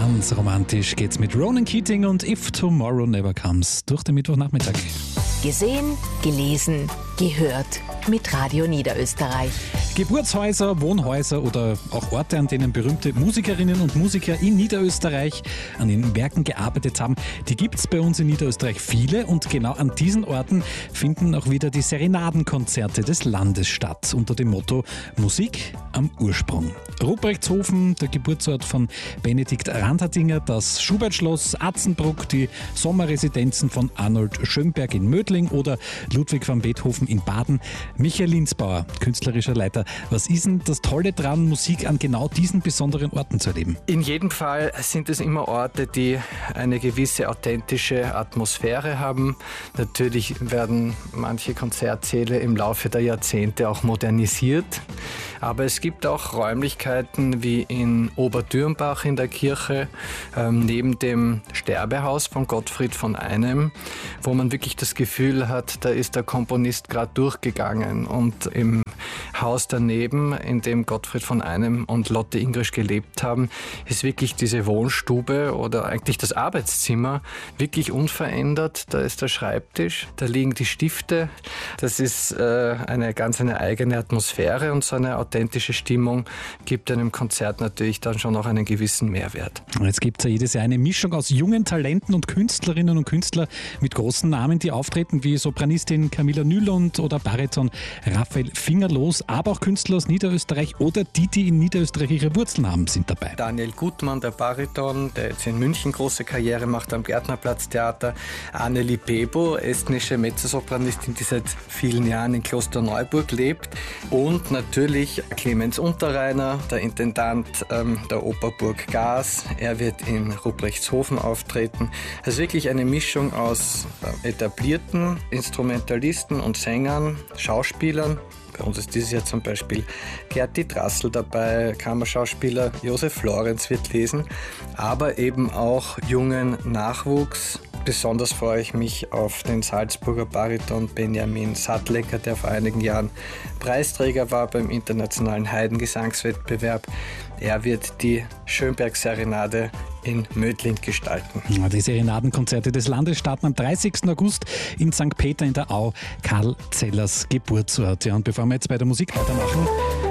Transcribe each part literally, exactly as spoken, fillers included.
Ganz romantisch geht's mit Ronan Keating und If Tomorrow Never Comes durch den Mittwochnachmittag. Gesehen, gelesen, gehört mit Radio Niederösterreich. Geburtshäuser, Wohnhäuser oder auch Orte, an denen berühmte Musikerinnen und Musiker in Niederösterreich an ihren Werken gearbeitet haben, die gibt es bei uns in Niederösterreich viele, und genau an diesen Orten finden auch wieder die Serenadenkonzerte des Landes statt, unter dem Motto Musik am Ursprung. Rupreichtshofen, der Geburtsort von Benedikt Ranterdinger, das Schubertschloss Atzenbruck, die Sommerresidenzen von Arnold Schönberg in Mödling oder Ludwig van Beethoven in Baden. Michael Linsbauer, künstlerischer Leiter, was ist denn das Tolle dran, Musik an genau diesen besonderen Orten zu erleben? In jedem Fall sind es immer Orte, die eine gewisse authentische Atmosphäre haben. Natürlich werden manche Konzertsäle im Laufe der Jahrzehnte auch modernisiert. Aber es gibt auch Räumlichkeiten wie in Oberdürmbach in der Kirche, ähm, neben dem Sterbehaus von Gottfried von Einem, wo man wirklich das Gefühl hat, da ist der Komponist gerade durchgegangen. Und im Haus daneben, in dem Gottfried von Einem und Lotte Ingrisch gelebt haben, ist wirklich diese Wohnstube oder eigentlich das Arbeitszimmer wirklich unverändert. Da ist der Schreibtisch, da liegen die Stifte. Das ist äh, eine ganz eine eigene Atmosphäre, und so eine authentische Stimmung gibt einem Konzert natürlich dann schon auch einen gewissen Mehrwert. Jetzt gibt es ja jedes Jahr eine Mischung aus jungen Talenten und Künstlerinnen und Künstlern mit großen Namen, die auftreten, wie Sopranistin Camilla Nylund oder Bariton Raphael Fingerlos, aber auch Künstler aus Niederösterreich oder die, die in Niederösterreich ihre Wurzeln haben, sind dabei. Daniel Gutmann, der Bariton, der jetzt in München große Karriere macht am Gärtnerplatztheater. Anneli Bebo, estnische Mezzosopranistin, die seit vielen Jahren in Klosterneuburg lebt. Und natürlich Clemens Unterreiner, der Intendant ähm, der Oper Burg Gas. Er wird in Rupreichtshofen auftreten. Also wirklich eine Mischung aus äh, etablierten Instrumentalisten und Sängern, Schauspielern. Bei uns ist dieses Jahr zum Beispiel Gerti Drassel dabei, Kammerschauspieler Josef Lorenz wird lesen, aber eben auch jungen Nachwuchs. Besonders freue ich mich auf den Salzburger Bariton Benjamin Sattlecker, der vor einigen Jahren Preisträger war beim internationalen Heidengesangswettbewerb. Er wird die Schönberg-Serenade in Mödling gestalten. Die Serenadenkonzerte des Landes starten am dreißigsten August in Sankt Peter in der Au, Karl Zellers Geburtsort. Ja, und bevor wir jetzt bei der Musik weitermachen,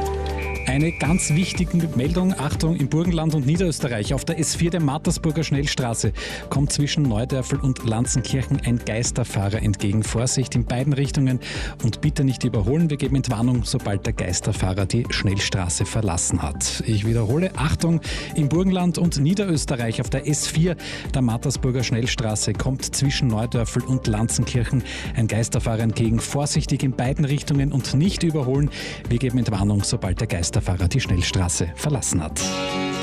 eine ganz wichtige Meldung, Achtung, im Burgenland und Niederösterreich. Auf der S vier der Mattersburger Schnellstraße kommt zwischen Neudörfl und Lanzenkirchen ein Geisterfahrer entgegen. Vorsicht in beiden Richtungen und bitte nicht überholen. Wir geben Entwarnung, sobald der Geisterfahrer die Schnellstraße verlassen hat. Ich wiederhole, Achtung, im Burgenland und Niederösterreich auf der S vier der Mattersburger Schnellstraße kommt zwischen Neudörfl und Lanzenkirchen ein Geisterfahrer entgegen. Vorsichtig in beiden Richtungen und nicht überholen. Wir geben Entwarnung, sobald der Geisterfahrer die Schnellstraße verlassen hat.